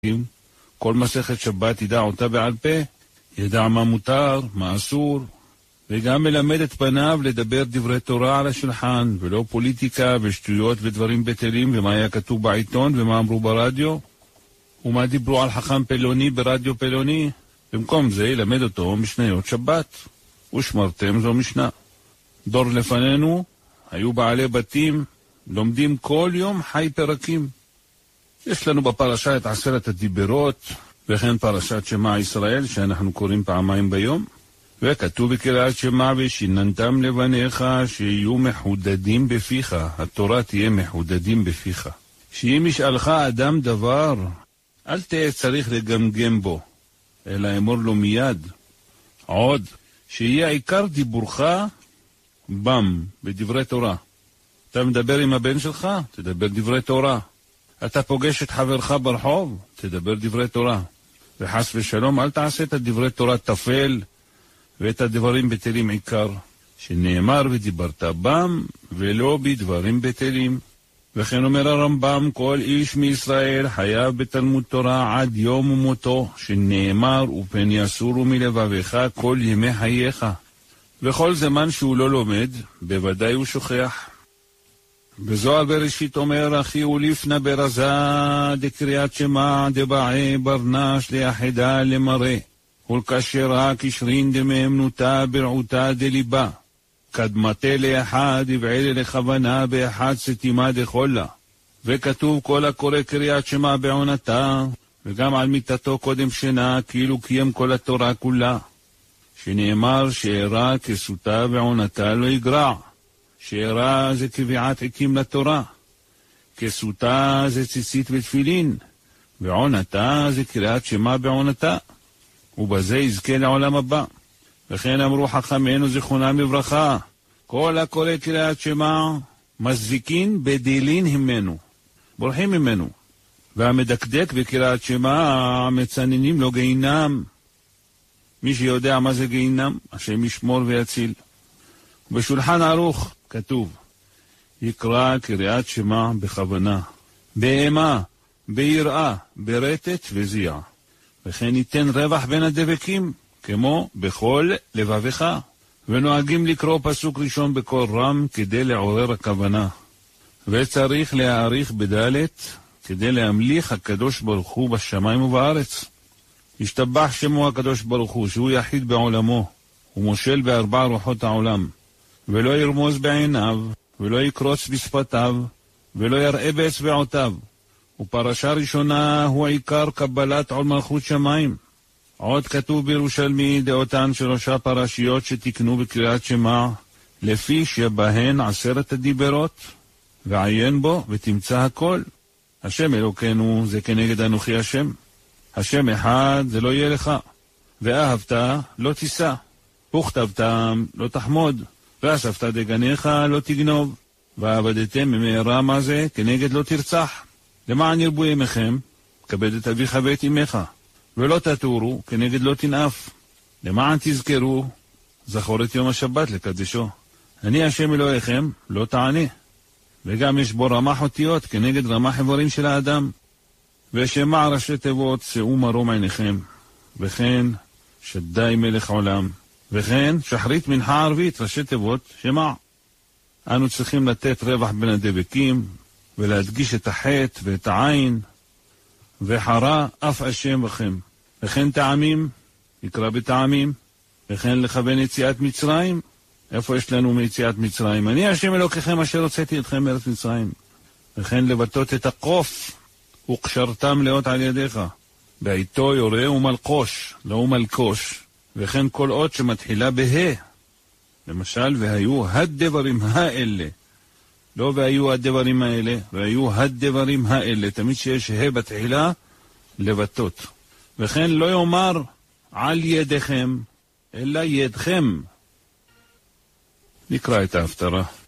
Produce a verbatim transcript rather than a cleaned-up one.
כל מסכת שבת ידע אותה בעל פה, ידע מה מותר, מה אסור, וגם מלמד את פניו לדבר דברי תורה על השולחן, ולא פוליטיקה ושטויות ודברים בטלים, ומה היה כתוב בעיתון ומה אמרו ברדיו, ומה דיברו על חכם פלוני ברדיו פלוני. במקום זה ילמד אותו משניות שבת, ושמרתם זו משנה. דור לפנינו היו בעלי בתים, לומדים כל יום חי פרקים. יש לנו בפרשה את עשרת הדיברות, וכן פרשת שמע ישראל שאנחנו קוראים פעמיים ביום, וכתוב בקריאת שמע ושיננתם לבניך שיהיו מחודדים בפיך, התורה תהיה מחודדים בפיך. שאם ישאלך אדם דבר, אל תהיה צריך לגמגם בו, אלא אמור לו מיד. עוד, שיהיה עיקר דיבורך בם, בדברי תורה. אתה מדבר עם הבן שלך, תדבר דברי תורה. אתה פוגש את חברך ברחוב, תדבר דברי תורה. וחס ושלום, אל תעשה את הדברי תורה תפל, ואת הדברים בטלים עיקר, שנאמר ודיברת בם, ולא בדברים בטלים. וכן אומר הרמב"ם, כל איש מישראל חייב בתלמוד תורה עד יום ומותו, שנאמר, ופן יסורו מלבביך כל ימי חייך. וכל זמן שהוא לא לומד, בוודאי הוא שוכח. בזוהר בראשית אומר, אחי ולפנה ברזה דקריאת שמע דבעי ברנש ליחדה למראה, ולקשרה קשרין דמאמנותה ברעותה דליבה, קדמתה לאחד ובעלה לכוונה באחד סתימה דחולה. וכתוב כל הקורא קריאת שמע בעונתה, וגם על מיתתו קודם שינה, כאילו קיים כל התורה כולה. שנאמר שערה כסותה בעונתה לא יגרע. שערה זה קביעת עקים לתורה. כסותה זה ציצית ותפילין. ועונתה זה קריאת שמע בעונתה. ובזה יזכה לעולם הבא. וכן אמרו חכמינו זיכרונם לברכה, כל הקורא קריאת שמע מזיקין בדילין ממנו, בורחים ממנו. והמדקדק בקריאת שמע מצננים לו גיהינם. מי שיודע מה זה גיהינם, השם ישמור ויציל. בשולחן ערוך כתוב, יקרא קריאת שמע בכוונה, באימה, ביראה, ברטט וזיע. וכן ייתן רווח בין הדבקים, כמו בכל לבביך. ונוהגים לקרוא פסוק ראשון בקול רם כדי לעורר הכוונה. וצריך להעריך בדלת כדי להמליך הקדוש ברוך הוא בשמיים ובארץ. ישתבח שמו הקדוש ברוך הוא, שהוא יחיד בעולמו, הוא מושל בארבע רוחות העולם, ולא ירמוז בעיניו, ולא יקרוץ בשפתיו, ולא יראה באצבעותיו. ופרשה ראשונה הוא עיקר קבלת עול מלכות שמיים. עוד כתוב בירושלמי דעותן שלושה פרשיות שתקנו בקריאת שמע, לפי שבהן עשרת הדיברות, ועיין בו ותמצא הכל. השם אלוקינו זה כנגד אנוכי השם. השם אחד זה לא יהיה לך. ואהבת לא תישא. וכתבתם לא תחמוד. ואספת דגניך לא תגנוב. ועבדתם ממהרה מה זה כנגד לא תרצח. למען ירבו ימיכם, כבד את אביך ואת אמך. ולא תטורו כנגד לא תנאף. למען תזכרו, זכור את יום השבת לקדשו. אני השם אלוהיכם, לא תענה. וגם יש בו רמח אותיות כנגד רמח איברים של האדם. ושמע ראשי תיבות שאו מרום עיניכם. וכן שדי מלך עולם. וכן שחרית מנחה ערבית ראשי תיבות שמע. אנו צריכים לתת רווח בין הדבקים ולהדגיש את החטא ואת העין. וחרה אף השם בכם. וכן טעמים, יקרא בטעמים. וכן לכוון יציאת מצרים. איפה יש לנו מיציאת מצרים? אני השם אלוקיכם אשר הוצאתי אתכם מארץ מצרים. וכן לבטות את הקוף, וקשרתם לאות על ידיך. בעיתו יורה ומלקוש, לא ומלקוש. וכן כל אות שמתחילה בה. למשל, והיו הדברים האלה. לא והיו הדברים האלה, והיו הדברים האלה. תמיד שיש ה בתחילה, לבטות. וכן לא יאמר על ידיכם, אלא ידכם. נקרא את ההפטרה.